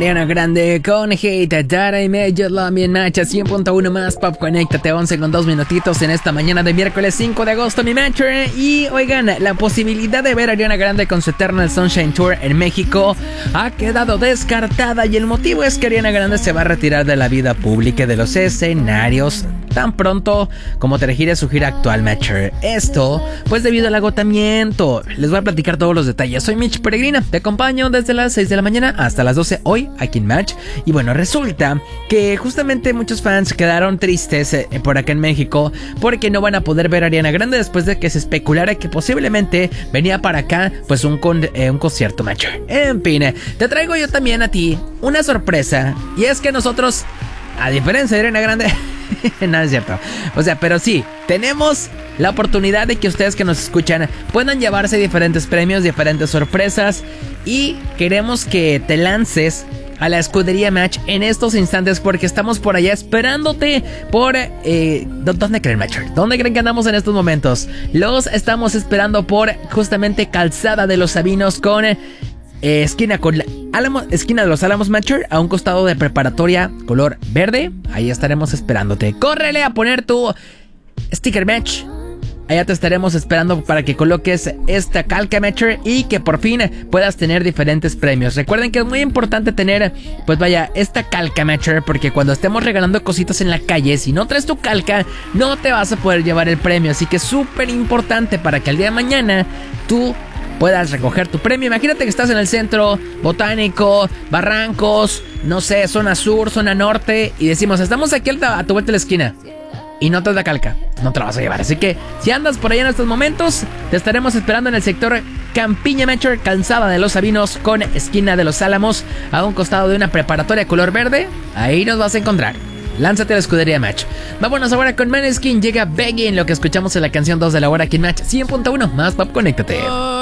Ariana Grande con Hate, That I Made You Love Me, en Match 100.1 más Pop. Conéctate 11 con 2 minutitos en esta mañana de miércoles 5 de agosto, mi Match. Y oigan, la posibilidad de ver a Ariana Grande con su Eternal Sunshine Tour en México ha quedado descartada, y el motivo es que Ariana Grande se va a retirar de la vida pública y de los escenarios tan pronto como termine su gira actual, Matcher. Esto, pues debido al agotamiento. Les voy a platicar todos los detalles. Soy Mitch Peregrina, te acompaño desde las 6 de la mañana hasta las 12 hoy aquí en Match. Y bueno, resulta que justamente muchos fans quedaron tristes por acá en México porque no van a poder ver a Ariana Grande después de que se especulara que posiblemente venía para acá pues un concierto, Matcher. En fin, te traigo yo también a ti una sorpresa, y es que nosotros, a diferencia de Ariana Grande, no es cierto, o sea, pero sí, tenemos la oportunidad de que ustedes que nos escuchan puedan llevarse diferentes premios, diferentes sorpresas, y queremos que te lances a la escudería Match en estos instantes porque estamos por allá esperándote por... ¿Dónde creen, Matcher? ¿Dónde creen que andamos en estos momentos? Los estamos esperando por justamente Calzada de los Sabinos con... esquina de los Álamos, Matcher, a un costado de preparatoria color verde. Ahí estaremos esperándote. Córrele a poner tu sticker, Match. Allá te estaremos esperando para que coloques esta calca, Matcher, y que por fin puedas tener diferentes premios. Recuerden que es muy importante tener, pues vaya, esta calca, Matcher, porque cuando estemos regalando cositas en la calle, si no traes tu calca, no te vas a poder llevar el premio. Así que es súper importante para que al día de mañana tú puedas recoger tu premio. Imagínate que estás en el centro botánico, Barrancos, no sé, zona sur, zona norte, y decimos, estamos aquí a tu vuelta de la esquina, y no te das la calca, no te la vas a llevar. Así que si andas por allá en estos momentos, te estaremos esperando en el sector Campiña, Matcher, Calzada de los Sabinos con esquina de los Álamos, a un costado de una preparatoria color verde. Ahí nos vas a encontrar. Lánzate a la escudería Match. Vámonos ahora con Maneskin. Llega Begging, lo que escuchamos en la canción 2 de la hora aquí en Match 100.1 más Pop. Conéctate.